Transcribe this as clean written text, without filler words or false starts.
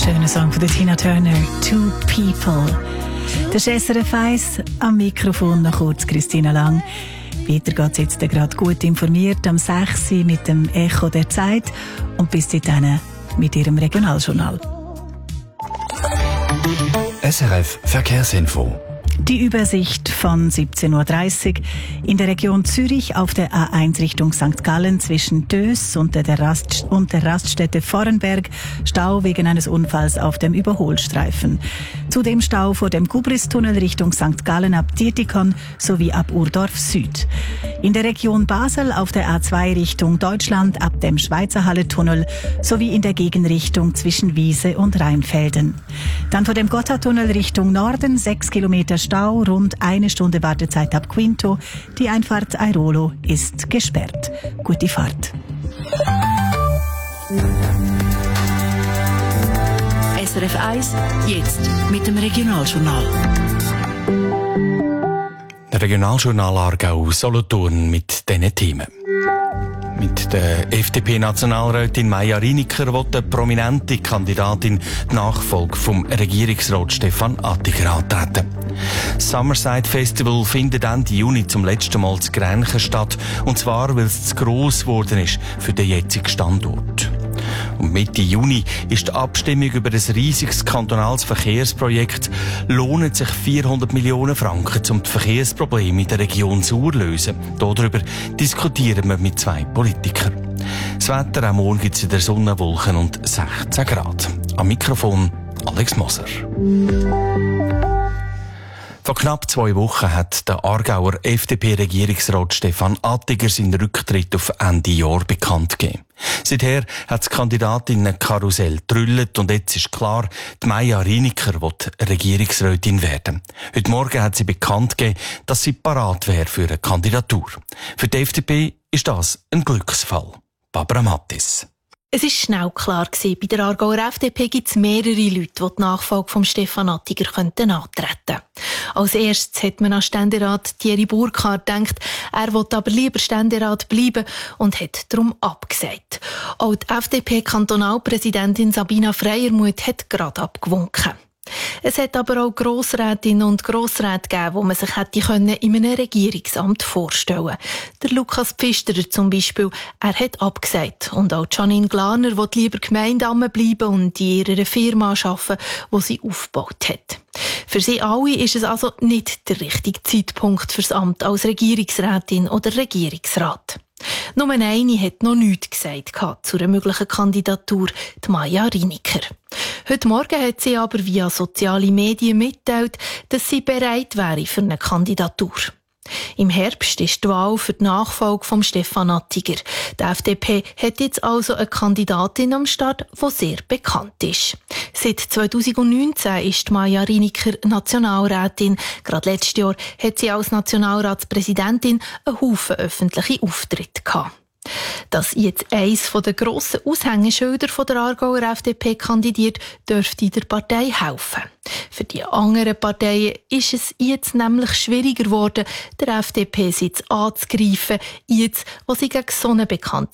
Schöner Song von Tina Turner, Two People. Das ist SRF 1, am Mikrofon noch kurz Christina Lang. Weiter geht es jetzt gerade gut informiert am 6 Uhr mit dem Echo der Zeit und bis dahin mit ihrem Regionaljournal. SRF Verkehrsinfo. Die Übersicht von 17.30 Uhr. In der Region Zürich auf der A1 Richtung St. Gallen zwischen Dös und der Raststätte Vorenberg Stau wegen eines Unfalls auf dem Überholstreifen. Zudem Stau vor dem Gubristunnel Richtung St. Gallen ab Dietikon sowie ab Urdorf Süd. In der Region Basel auf der A2 Richtung Deutschland ab dem Schweizerhalle-Tunnel sowie in der Gegenrichtung zwischen Wiese und Rheinfelden. Dann vor dem Gotthardtunnel Richtung Norden 6 Kilometer Stau, rund 1 Stunde Wartezeit ab Quinto. Die Einfahrt Airolo ist gesperrt. Gute Fahrt. SRF 1, jetzt mit dem Regionaljournal. Regionaljournal Aargau Solothurn mit diesen Themen. Mit der FDP-Nationalrätin Maja Riniker will eine prominente Kandidatin die Nachfolge vom Regierungsrat Stefan Attiger antreten. Das Summerside Festival findet Ende Juni zum letzten Mal zu Grenchen statt, und zwar, weil es zu gross geworden ist für den jetzigen Standort. Und Mitte Juni ist die Abstimmung über ein riesiges kantonales Verkehrsprojekt. Lohnen sich 400 Millionen Franken, um die Verkehrsprobleme in der Region Sur zu lösen? Darüber diskutieren wir mit 2 Politikern. Das Wetter, auch morgen gibt es wieder Sonne, Wolken und 16 Grad. Am Mikrofon Alex Moser. Vor knapp 2 Wochen hat der Aargauer FDP-Regierungsrat Stefan Attiger seinen Rücktritt auf Ende Jahr bekannt gegeben. Seither hat das Kandidatinnen-Karussell trüllt und jetzt ist klar, die Maja Riniker wird Regierungsrätin werden. Heute Morgen hat sie bekannt gegeben, dass sie parat wäre für eine Kandidatur. Für die FDP ist das ein Glücksfall. Barbara Mattis. Es war schnell klar, bei der Aargauer FDP gibt es mehrere Leute, die die Nachfolge von Stefan Attiger antreten könnten. Als erstes hat man an Ständerat Thierry Burkhardt gedacht, er will aber lieber Ständerat bleiben und hat darum abgesagt. Auch die FDP-Kantonalpräsidentin Sabina Freiermuth hat gerade abgewunken. Es hat aber auch Grossrätinnen und Grossräte gegeben, wo man sich hätte in einem Regierungsamt vorstellen können. Der Lukas Pfisterer zum Beispiel, er hat abgesagt. Und auch Janine Glaner will lieber Gemeindeamt bleiben und in ihrer Firma arbeiten, die sie aufgebaut hat. Für sie alle ist es also nicht der richtige Zeitpunkt fürs Amt als Regierungsrätin oder Regierungsrat. Nur eine hat noch nichts gesagt zu einer möglichen Kandidatur, die Maja Riniker. Heute Morgen hat sie aber via soziale Medien mitteilt, dass sie bereit wäre für eine Kandidatur. Im Herbst ist die Wahl für die Nachfolge von Stefan Attiger. Die FDP hat jetzt also eine Kandidatin am Start, die sehr bekannt ist. Seit 2019 ist Maja Riniker Nationalrätin. Gerade letztes Jahr hat sie als Nationalratspräsidentin einen Haufen öffentliche Auftritte gehabt. Dass jetzt eines der grossen Aushängeschilder der Aargauer FDP kandidiert, dürfte der Partei helfen. Für die anderen Parteien ist es jetzt nämlich schwieriger geworden, der FDP-Sitz anzugreifen, jetzt, wo sie gegen so eine bekannte